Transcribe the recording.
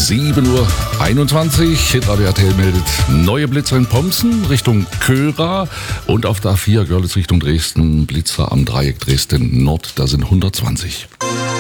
7:21 Uhr. Hitradio RTL meldet neue Blitzer in Pomsen Richtung Köra und auf der A4 Görlitz Richtung Dresden. Blitzer am Dreieck Dresden Nord, da sind 120.